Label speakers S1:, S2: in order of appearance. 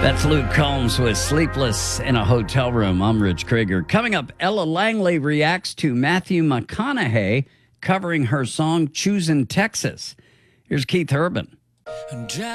S1: That's Luke Combs with Sleepless in a Hotel Room. I'm Rich Krieger. Coming up, Ella Langley reacts to Matthew McConaughey covering her song Choosing Texas. Here's Keith Urban.